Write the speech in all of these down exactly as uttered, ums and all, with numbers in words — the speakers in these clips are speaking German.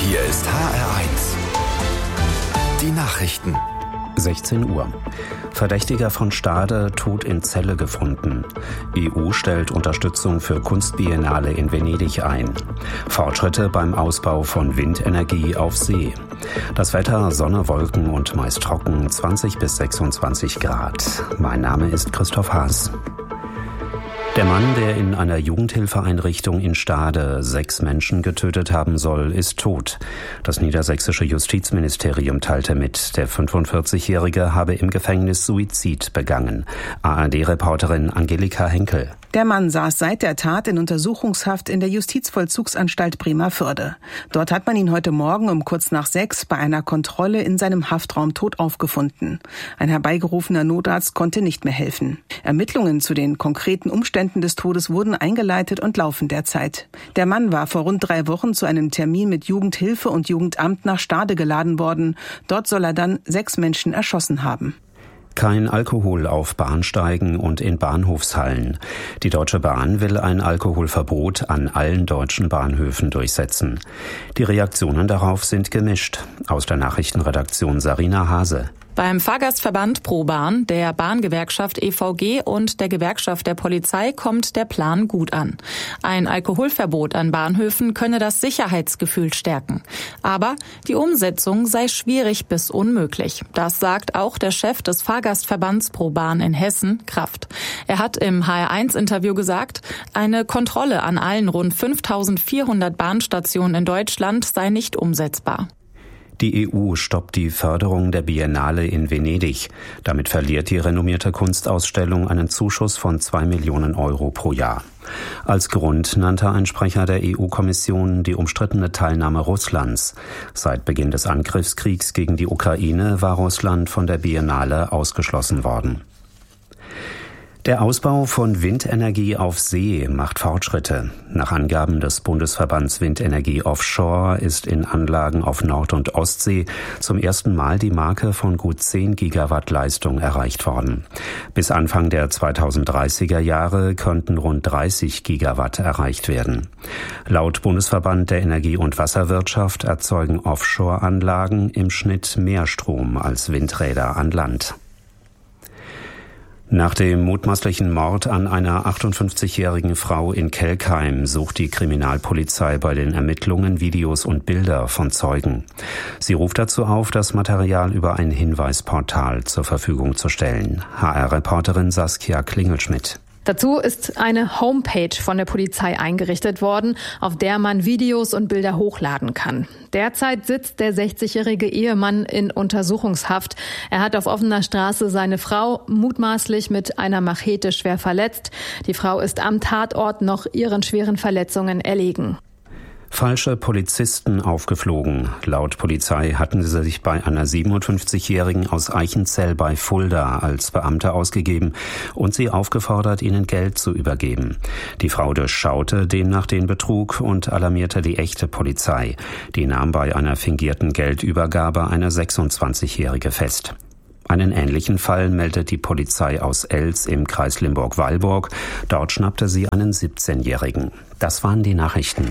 Hier ist H R eins. Die Nachrichten. sechzehn Uhr. Verdächtiger von Stade tot in Zelle gefunden. E U stellt Unterstützung für Kunstbiennale in Venedig ein. Fortschritte beim Ausbau von Windenergie auf See. Das Wetter: Sonne, Wolken und meist trocken, zwanzig bis sechsundzwanzig Grad. Mein Name ist Christoph Haas. Der Mann, der in einer Jugendhilfeeinrichtung in Stade sechs Menschen getötet haben soll, ist tot. Das niedersächsische Justizministerium teilte mit, der fünfundvierzigjährige habe im Gefängnis Suizid begangen. A R D-Reporterin Angelika Henkel. Der Mann saß seit der Tat in Untersuchungshaft in der Justizvollzugsanstalt Bremervörde. Dort hat man ihn heute Morgen um kurz nach sechs bei einer Kontrolle in seinem Haftraum tot aufgefunden. Ein herbeigerufener Notarzt konnte nicht mehr helfen. Ermittlungen zu den konkreten Umständen des Todes wurden eingeleitet und laufen derzeit. Der Mann war vor rund drei Wochen zu einem Termin mit Jugendhilfe und Jugendamt nach Stade geladen worden. Dort soll er dann sechs Menschen erschossen haben. Kein Alkohol auf Bahnsteigen und in Bahnhofshallen. Die Deutsche Bahn will ein Alkoholverbot an allen deutschen Bahnhöfen durchsetzen. Die Reaktionen darauf sind gemischt. Aus der Nachrichtenredaktion Sarina Hase. Beim Fahrgastverband ProBahn, der Bahngewerkschaft E V G und der Gewerkschaft der Polizei kommt der Plan gut an. Ein Alkoholverbot an Bahnhöfen könne das Sicherheitsgefühl stärken. Aber die Umsetzung sei schwierig bis unmöglich. Das sagt auch der Chef des Fahrgastverbands ProBahn in Hessen, Kraft. Er hat im H R eins Interview gesagt, eine Kontrolle an allen rund fünftausendvierhundert Bahnstationen in Deutschland sei nicht umsetzbar. Die E U stoppt die Förderung der Biennale in Venedig. Damit verliert die renommierte Kunstausstellung einen Zuschuss von zwei Millionen Euro pro Jahr. Als Grund nannte ein Sprecher der E U-Kommission die umstrittene Teilnahme Russlands. Seit Beginn des Angriffskriegs gegen die Ukraine war Russland von der Biennale ausgeschlossen worden. Der Ausbau von Windenergie auf See macht Fortschritte. Nach Angaben des Bundesverbands Windenergie Offshore ist in Anlagen auf Nord- und Ostsee zum ersten Mal die Marke von gut zehn Gigawatt Leistung erreicht worden. Bis Anfang der zweitausenddreißiger Jahre könnten rund dreißig Gigawatt erreicht werden. Laut Bundesverband der Energie- und Wasserwirtschaft erzeugen Offshore-Anlagen im Schnitt mehr Strom als Windräder an Land. Nach dem mutmaßlichen Mord an einer achtundfünfzigjährigen Frau in Kelkheim sucht die Kriminalpolizei bei den Ermittlungen Videos und Bilder von Zeugen. Sie ruft dazu auf, das Material über ein Hinweisportal zur Verfügung zu stellen. H R-Reporterin Saskia Klingelschmidt. Dazu ist eine Homepage von der Polizei eingerichtet worden, auf der man Videos und Bilder hochladen kann. Derzeit sitzt der sechzigjährige Ehemann in Untersuchungshaft. Er hat auf offener Straße seine Frau mutmaßlich mit einer Machete schwer verletzt. Die Frau ist am Tatort noch ihren schweren Verletzungen erlegen. Falsche Polizisten aufgeflogen. Laut Polizei hatten sie sich bei einer siebenundfünfzigjährigen aus Eichenzell bei Fulda als Beamte ausgegeben und sie aufgefordert, ihnen Geld zu übergeben. Die Frau durchschaute demnach den Betrug und alarmierte die echte Polizei. Die nahm bei einer fingierten Geldübergabe eine sechsundzwanzigjährige fest. Einen ähnlichen Fall meldet die Polizei aus Elz im Kreis Limburg-Weilburg. Dort schnappte sie einen siebzehnjährigen. Das waren die Nachrichten.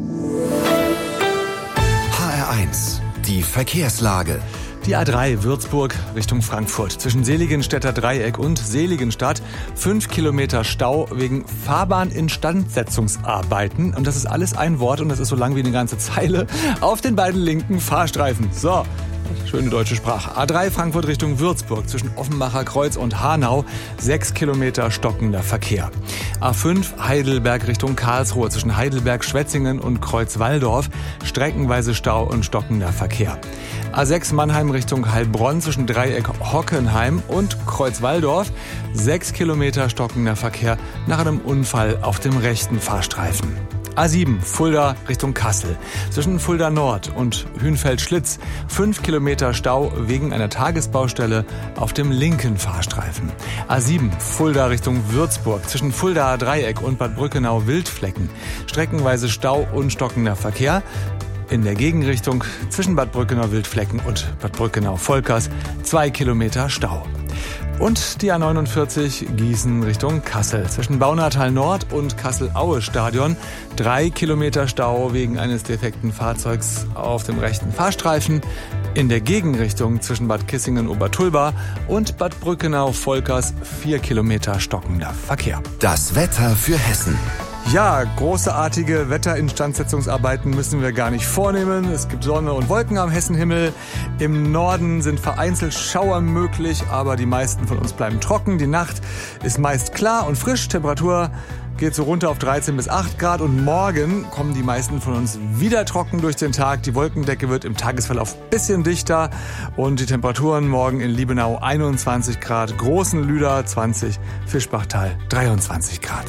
H R eins. Die Verkehrslage. Die A drei Würzburg Richtung Frankfurt. Zwischen Seligenstädter Dreieck und Seligenstadt. Fünf Kilometer Stau wegen Fahrbahninstandsetzungsarbeiten. Und das ist alles ein Wort und das ist so lang wie eine ganze Zeile. Auf den beiden linken Fahrstreifen. So. Schöne deutsche Sprache. A drei Frankfurt Richtung Würzburg zwischen Offenbacher Kreuz und Hanau. Sechs Kilometer stockender Verkehr. A fünf Heidelberg Richtung Karlsruhe zwischen Heidelberg, Schwetzingen und Kreuzwalldorf. Streckenweise Stau und stockender Verkehr. A sechs Mannheim Richtung Heilbronn zwischen Dreieck Hockenheim und Kreuzwalldorf. Sechs Kilometer stockender Verkehr nach einem Unfall auf dem rechten Fahrstreifen. A sieben Fulda Richtung Kassel. Zwischen Fulda Nord und Hünfeld-Schlitz fünf Kilometer Stau wegen einer Tagesbaustelle auf dem linken Fahrstreifen. A sieben Fulda Richtung Würzburg. Zwischen Fulda Dreieck und Bad Brückenau-Wildflecken. Streckenweise Stau und stockender Verkehr. In der Gegenrichtung zwischen Bad Brückenau-Wildflecken und Bad Brückenau-Volkers zwei Kilometer Stau. Und die A neunundvierzig Gießen Richtung Kassel. Zwischen Baunatal Nord und Kassel-Aue-Stadion. Drei Kilometer Stau wegen eines defekten Fahrzeugs auf dem rechten Fahrstreifen. In der Gegenrichtung zwischen Bad Kissingen-Obertulba und Bad Brückenau-Volkers vier Kilometer stockender Verkehr. Das Wetter für Hessen. Ja, großartige Wetterinstandsetzungsarbeiten müssen wir gar nicht vornehmen. Es gibt Sonne und Wolken am Hessenhimmel. Im Norden sind vereinzelt Schauer möglich, aber die meisten von uns bleiben trocken. Die Nacht ist meist klar und frisch. Temperatur geht so runter auf dreizehn bis acht Grad. Und morgen kommen die meisten von uns wieder trocken durch den Tag. Die Wolkendecke wird im Tagesverlauf ein bisschen dichter. Und die Temperaturen morgen in Liebenau einundzwanzig Grad, Großen Lüder zwanzig, Fischbachtal dreiundzwanzig Grad.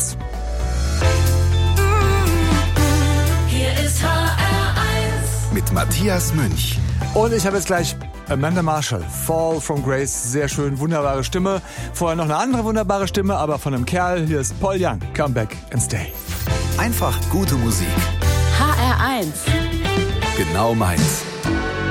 Mit Matthias Münch. Und ich habe jetzt gleich Amanda Marshall, Fall from Grace. Sehr schön, wunderbare Stimme. Vorher noch eine andere wunderbare Stimme, aber von einem Kerl. Hier ist Paul Young, Come Back and Stay. Einfach gute Musik. H R eins. Genau meins.